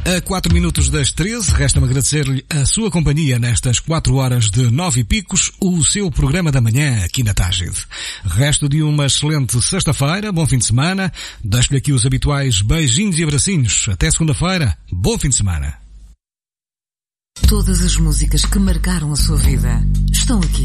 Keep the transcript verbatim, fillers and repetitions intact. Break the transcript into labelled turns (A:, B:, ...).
A: A quatro minutos das treze, resta-me agradecer-lhe a sua companhia nestas quatro horas de nove picos, o seu programa da manhã aqui na Tágide. Resto de uma excelente sexta-feira, bom fim de semana. Deixo-lhe aqui os habituais beijinhos e abracinhos. Até segunda-feira, bom fim de semana.
B: Todas as músicas que marcaram a sua vida estão aqui.